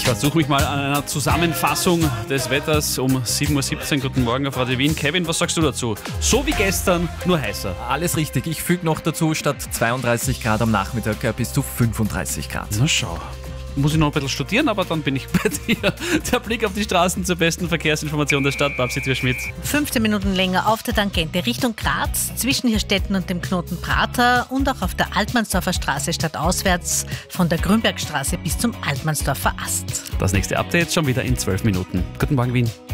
Versuche mich mal an einer Zusammenfassung des Wetters um 7:17 Uhr. Guten Morgen auf Radio Wien. Kevin, was sagst du dazu? So wie gestern, nur heißer. Alles richtig. Ich füge noch dazu, statt 32 Grad am Nachmittag bis zu 35 Grad. Na schau. Muss ich noch ein bisschen studieren, aber dann bin ich bei dir. Der Blick auf die Straßen zur besten Verkehrsinformation der Stadt. Babsi Schmidt. 15 Minuten länger auf der Tangente Richtung Graz, zwischen Hirstetten und dem Knoten Prater und auch auf der Altmannsdorfer Straße stadtauswärts von der Grünbergstraße bis zum Altmannsdorfer Ast. Das nächste Update schon wieder in 12 Minuten. Guten Morgen, Wien.